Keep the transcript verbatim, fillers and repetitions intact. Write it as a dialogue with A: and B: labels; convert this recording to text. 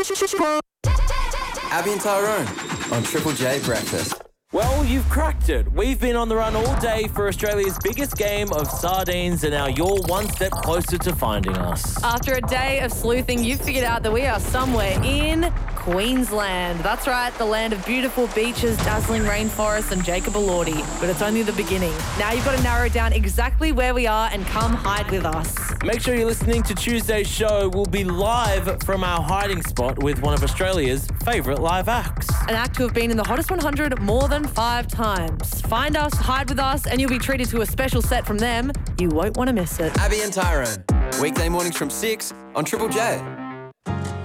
A: Abby and Tyrone on Triple J Breakfast.
B: Well, you've cracked it. We've been on the run all day for Australia's biggest game of sardines, and now you're one step closer to finding us.
C: After a day of sleuthing, you've figured out that we are somewhere in Queensland. That's right, the land of beautiful beaches, dazzling rainforests and Jacob Elordi. But it's only the beginning. Now you've got to narrow down exactly where we are and come hide with us.
B: Make sure you're listening to Tuesday's show. We'll be live from our hiding spot with one of Australia's favourite live acts.
C: An act who have been in the Hottest one hundred more than five times. Find us, hide with us, and you'll be treated to a special set from them. You won't want to miss it.
A: Abby and Tyrone, weekday mornings from six on Triple J.